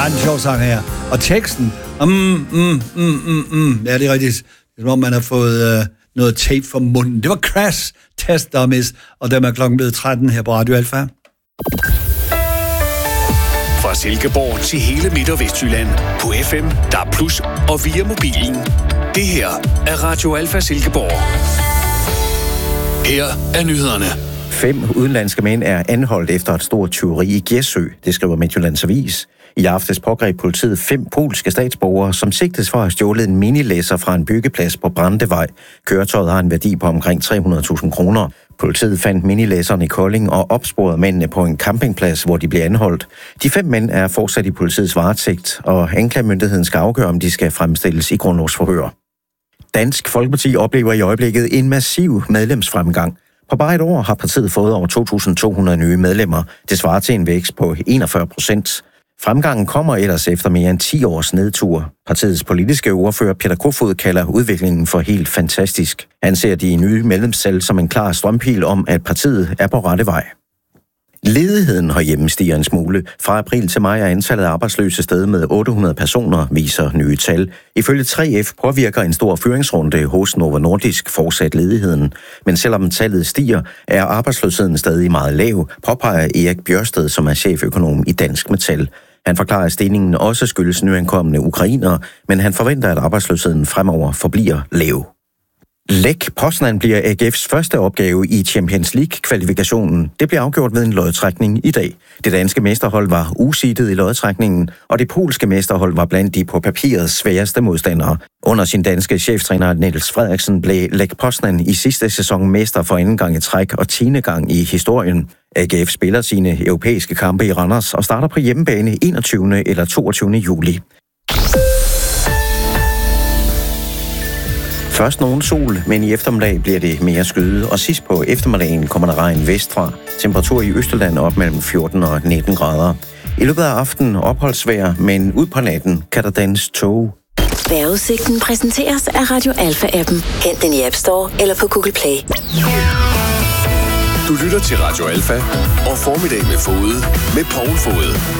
har en sjov sang her. Og teksten, ja, det er rigtigt. Det er som om, man har fået noget tape for munden. Det var Crash Test Dummies, og dem er klokken blevet 13 her på Radio Alfa. Fra Silkeborg til hele Midt- og Vestjylland. På FM, DAB+, og via mobilen. Det her er Radio Alfa Silkeborg. Her er nyhederne. 5 udenlandske mænd er anholdt efter et stort tyveri i Gjersø, det skriver Midtjyllands Avis. I aftes pågreb politiet 5 polske statsborgere, som sigtes for at have stjålet en minilæsser fra en byggeplads på Brandevej. Køretøjet har en værdi på omkring 300.000 kroner. Politiet fandt minilæsseren i Kolding og opsporede mændene på en campingplads, hvor de blev anholdt. De 5 mænd er fortsat i politiets varetægt, og anklagemyndigheden skal afgøre, om de skal fremstilles i grundlovsforhør. Dansk Folkeparti oplever i øjeblikket en massiv medlemsfremgang. På bare et år har partiet fået over 2.200 nye medlemmer. Det svarer til en vækst på 41%. Fremgangen kommer ellers efter mere end 10 års nedtur. Partiets politiske ordfører Peter Kofod kalder udviklingen for helt fantastisk. Han ser de nye medlemstal som en klar strømpil om, at partiet er på rette vej. Ledigheden herhjemme stiger en smule. Fra april til maj er antallet af arbejdsløse steget med 800 personer, viser nye tal. Ifølge 3F påvirker en stor fyringsrunde hos Novo Nordisk fortsat ledigheden. Men selvom tallet stiger, er arbejdsløsheden stadig meget lav, påpeger Erik Bjørsted, som er cheføkonom i Dansk Metal. Han forklarer, at stigningen også skyldes nyankomne ukrainere, men han forventer, at arbejdsløsheden fremover forbliver lav. Lech Poznan bliver AGF's første opgave i Champions League-kvalifikationen. Det bliver afgjort ved en lodtrækning i dag. Det danske mesterhold var useedet i lodtrækningen, og det polske mesterhold var blandt de på papiret sværeste modstandere. Under sin danske cheftræner Niels Frederiksen blev Lech Poznan i sidste sæson mester for anden gang i træk og 10. gang i historien. AGF spiller sine europæiske kampe i Randers og starter på hjemmebane 21. eller 22. juli. Først nogen sol, men i eftermiddag bliver det mere skyet, og sidst på eftermiddagen kommer der regn vestfra. Temperatur i Østjylland op mellem 14 og 19 grader. I løbet af aftenen opholdsvejr, men ud på natten kan der dannes tog. Vejrudsigten præsenteres af Radio Alfa-appen. Hent den i App Store eller på Google Play. Du lytter til Radio Alfa og Formiddag med Fode med Poul Fode.